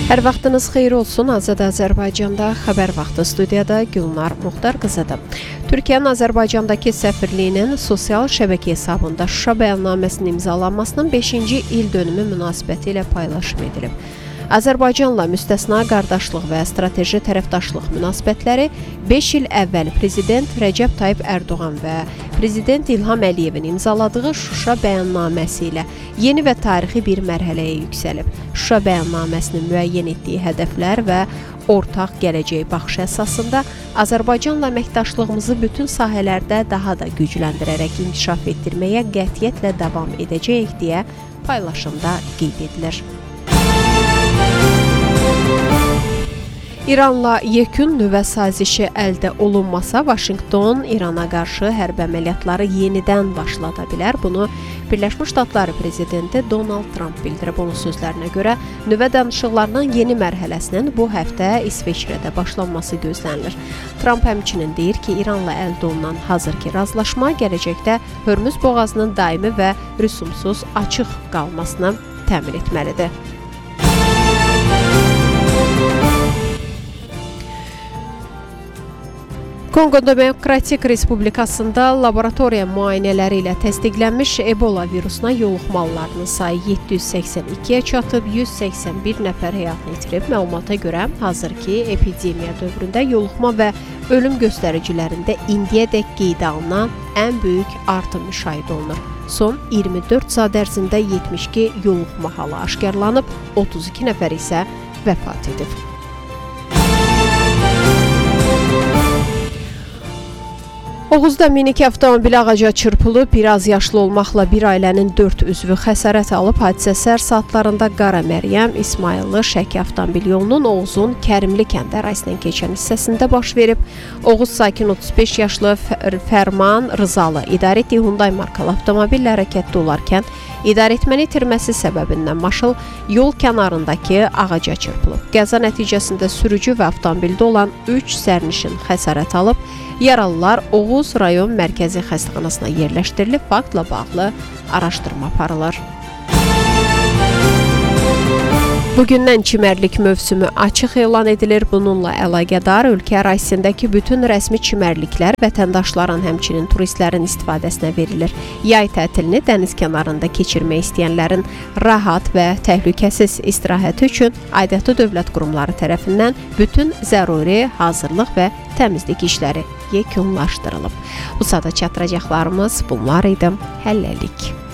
Hər vaxtınız xeyir olsun. Azad Azərbaycanda xəbər vaxtı studiyada Gülnar Muxtar qızıdır. Türkiyənin Azərbaycandakı səfirliyinin sosial şəbəkə hesabında Şuşa bəyannaməsinin imzalanmasının 5-ci il dönümü münasibəti ilə paylaşım edilib. Azərbaycanla müstəsna qardaşlıq və strateji tərəfdaşlıq münasibətləri 5 il əvvəl Prezident Rəcəb Tayyip Ərdoğan və Prezident İlham Əliyevin imzaladığı Şuşa bəyannaməsi ilə yeni və tarixi bir mərhələyə yüksəlib. Şuşa bəyannaməsinin müəyyən etdiyi hədəflər və ortaq gələcək baxış əsasında Azərbaycanla əməkdaşlığımızı bütün sahələrdə daha da gücləndirərək inkişaf etdirməyə qətiyyətlə davam edəcəyik deyə paylaşımda qeyd edilir. İranla yekun nüvə sazişi əldə olunmasa, Vaşinqton İrana qarşı hərbi əməliyyatları yenidən başlada bilər. Bunu Birləşmiş Ştatlar prezidenti Donald Trump bildirib. Onun sözlərinə görə nüvə danışıqlarının yeni mərhələsinin bu həftə İsveçrədə başlanması gözlənilir. Trump həmçinin deyir ki, İranla əldə olunan hazırki razılaşma gələcəkdə Hörmüz boğazının daimi və rüsumsuz açıq qalmasını təmin etməlidir. Konqo Demokratik Respublikasında laboratoriya müayinələri ilə təsdiqlənmiş Ebola virusuna yoluxmalılarının sayı 782-yə çatıb, 181 nəfər həyatını itirib. Məlumata görə hazırki epidemiya dövründə yoluxma və ölüm göstəricilərində indiyədək qeydə alınan ən böyük artım müşahidə olunur. Son 24 saat ərzində 72 yoluxma halı aşkarlanıb, 32 nəfər isə vəfat edib. Oğuzda minik avtomobil ağaca çırpılıb, biraz yaşlı olmaqla bir ailənin 4 üzvü xəsarət alıb. Hadisə səhər saatlarında Qara Məryəm İsmayıllı Şəki avtomobil yolunun Oğuzun Kərimli kənd ərazisindən keçən hissəsində baş verib. Oğuz sakin 35 yaşlı Fərman Rızalı idarə etdiyi Hyundai markalı avtomobillə hərəkətdə olarkən idarəetməni itirməsi səbəbindən maşın yol kənarındakı ağaca çırpılıb. Qəza nəticəsində sürücü və avtomobildə olan 3 sərnişin xəsarət alıb. Yaralılar Oğuz rayon mərkəzi xəstəxanasına yerləşdirilib, faktla bağlı araşdırma aparılır. Bugündən çimərlik mövsümü açıq elan edilir. Bununla əlaqədar ölkə ərazisindəki bütün rəsmi çimərliklər vətəndaşların, həmçinin turistlərin istifadəsinə verilir. Yay tətilini dəniz kənarında keçirmək istəyənlərin rahat və təhlükəsiz istirahəti üçün aidiyyatı dövlət qurumları tərəfindən bütün zəruri hazırlıq və təmizlik işləri yekunlaşdırılıb. Bu saata çatdıracaqlarımız bunlar idi. Hələlik.